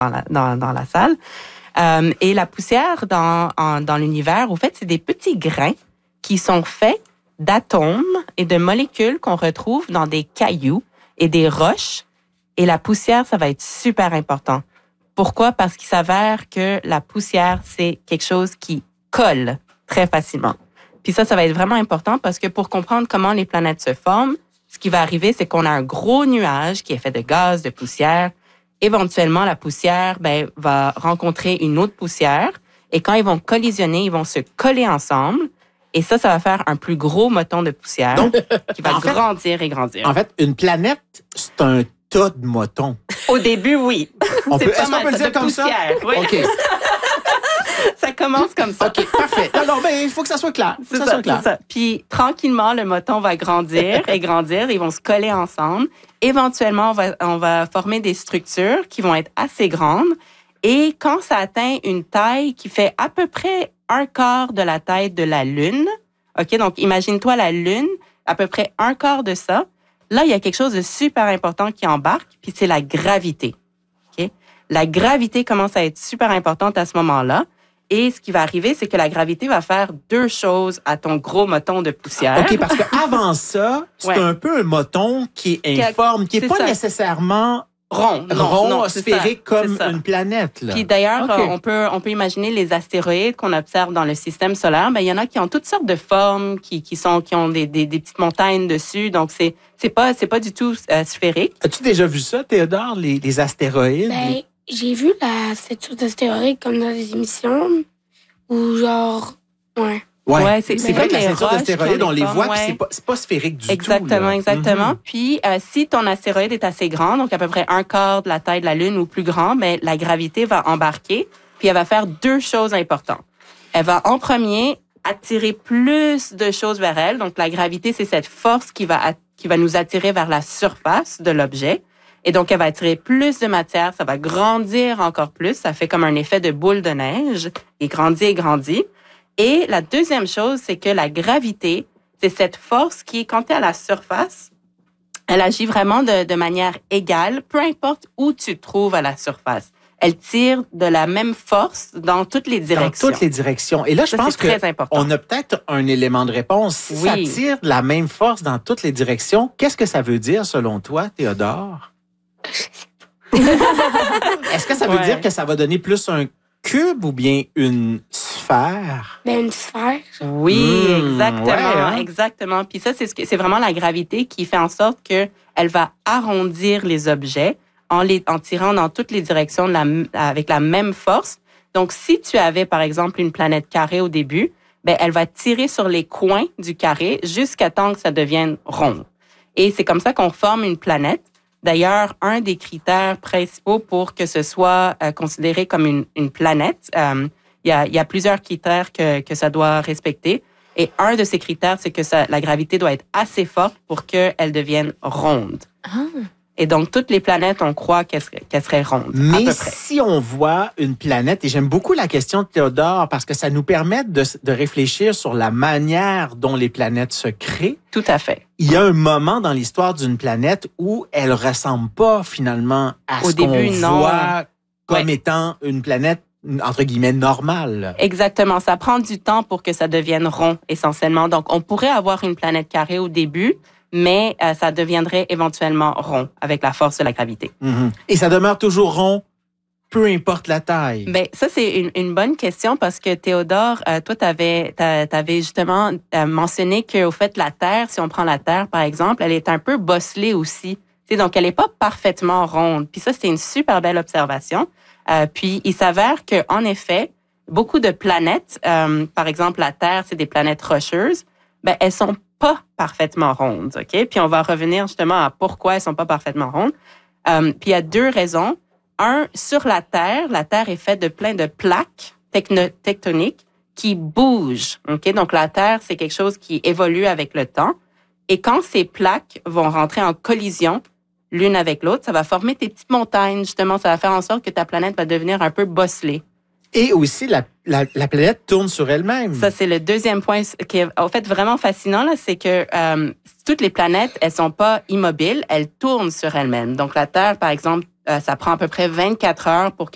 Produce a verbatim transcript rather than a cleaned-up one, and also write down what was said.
la, dans, dans la salle. Euh, et la poussière dans, en, dans l'univers, au fait, c'est des petits grains qui sont faits d'atomes et de molécules qu'on retrouve dans des cailloux et des roches. Et la poussière, ça va être super important. Pourquoi? Parce qu'il s'avère que la poussière, c'est quelque chose qui colle très facilement. Puis ça, ça va être vraiment important parce que pour comprendre comment les planètes se forment, ce qui va arriver, c'est qu'on a un gros nuage qui est fait de gaz, de poussière. Éventuellement, la poussière ben, va rencontrer une autre poussière et quand ils vont collisionner, ils vont se coller ensemble. Et ça, ça va faire un plus gros moton de poussière Donc, qui va grandir fait, et grandir. En fait, une planète, c'est un tas de motons. Au début, oui. On peut, est-ce qu'on peut le dire comme poussière, ça? Oui. OK. Ça commence comme ça. OK, parfait. Non, non, mais il faut que ça soit clair. C'est ça, ça, soit clair. c'est ça. Puis, tranquillement, le moton va grandir et grandir. Ils vont se coller ensemble. Éventuellement, on va, on va former des structures qui vont être assez grandes. Et quand ça atteint une taille qui fait à peu près un quart de la taille de la Lune, OK, donc imagine-toi la Lune, à peu près un quart de ça. Là, il y a quelque chose de super important qui embarque, puis c'est la gravité. OK? La gravité commence à être super importante à ce moment-là. Et ce qui va arriver, c'est que la gravité va faire deux choses à ton gros moton de poussière. OK, parce qu'avant ça, c'est ouais. un peu un moton qui est informe, qui n'est pas ça. nécessairement rond, non, rond non, sphérique ça, comme une planète. Là. Puis d'ailleurs, okay. on peut on peut imaginer les astéroïdes qu'on observe dans le système solaire. Ben il y en a qui ont toutes sortes de formes, qui qui sont qui ont des des, des petites montagnes dessus. Donc c'est c'est pas c'est pas du tout euh, sphérique. As-tu déjà vu ça, Théodore, les, les astéroïdes? Ben, j'ai vu la statue d'astéroïde comme dans des émissions où genre ouais. Ouais, ouais c'est, c'est vrai que la ceinture d'astéroïdes, on les voit, ouais. puis c'est pas, c'est pas sphérique du exactement, tout. Là. Exactement, exactement. Mm-hmm. Puis, euh, si ton astéroïde est assez grand, donc à peu près un quart de la taille de la Lune ou plus grand, mais la gravité va embarquer, puis elle va faire deux choses importantes. Elle va, en premier, attirer plus de choses vers elle. Donc, la gravité, c'est cette force qui va, qui va nous attirer vers la surface de l'objet. Et donc, elle va attirer plus de matière, ça va grandir encore plus. Ça fait comme un effet de boule de neige. Et grandit et grandit. Et la deuxième chose, c'est que la gravité, c'est cette force qui, quand tu es à la surface, elle agit vraiment de, de manière égale, peu importe où tu te trouves à la surface. Elle tire de la même force dans toutes les directions. Dans toutes les directions. Et là, je ça, pense c'est très important. On a peut-être un élément de réponse. Si oui. ça tire de la même force dans toutes les directions, qu'est-ce que ça veut dire selon toi, Théodore? Est-ce que ça veut ouais. dire que ça va donner plus un cube ou bien une sphère? Ben, une sphère. Oui, mmh, exactement, ouais, hein? exactement. Puis ça, c'est ce que c'est vraiment la gravité qui fait en sorte que elle va arrondir les objets en les en tirant dans toutes les directions de la, avec la même force. Donc, si tu avais par exemple une planète carrée au début, ben elle va tirer sur les coins du carré jusqu'à temps que ça devienne rond. Et c'est comme ça qu'on forme une planète. D'ailleurs, un des critères principaux pour que ce soit euh, considéré comme une, une planète, euh, il y a, il y a plusieurs critères que, que ça doit respecter. Et un de ces critères, c'est que ça, la gravité doit être assez forte pour qu'elle devienne ronde. Ah. Et donc, toutes les planètes, on croit qu'elles, qu'elles seraient rondes. Mais à peu près. Si on voit une planète, et j'aime beaucoup la question de Théodore parce que ça nous permet de, de réfléchir sur la manière dont les planètes se créent. Tout à fait. Il y a un moment dans l'histoire d'une planète où elle ressemble pas finalement à Au ce début, qu'on non. voit comme ouais. étant une planète entre guillemets normale. Exactement. Ça prend du temps pour que ça devienne rond, essentiellement. Donc, on pourrait avoir une planète carrée au début, mais euh, ça deviendrait éventuellement rond avec la force de la gravité. Mm-hmm. Et ça demeure toujours rond, peu importe la taille. Ben ça c'est une, une bonne question parce que Théodore, euh, toi t'avais t'avais justement euh, mentionné que au fait la Terre, si on prend la Terre par exemple, elle est un peu bosselée aussi. T'sais, donc elle est pas parfaitement ronde. Puis ça c'est une super belle observation. Euh, puis il s'avère que en effet beaucoup de planètes, euh, par exemple la Terre, c'est des planètes rocheuses, ben elles sont pas parfaitement rondes, ok. Puis on va revenir justement à pourquoi elles sont pas parfaitement rondes. Euh, puis il y a deux raisons. Un, sur la Terre, la Terre est faite de plein de plaques techno- tectoniques qui bougent. Ok, donc la Terre c'est quelque chose qui évolue avec le temps. Et quand ces plaques vont rentrer en collision l'une avec l'autre, ça va former des petites montagnes. Justement, ça va faire en sorte que ta planète va devenir un peu bosselée. Et aussi, la, la, la planète tourne sur elle-même. Ça, c'est le deuxième point qui est, en fait, vraiment fascinant, là, c'est que euh, toutes les planètes, elles sont pas immobiles, elles tournent sur elles-mêmes. Donc, la Terre, par exemple, euh, ça prend à peu près vingt-quatre heures pour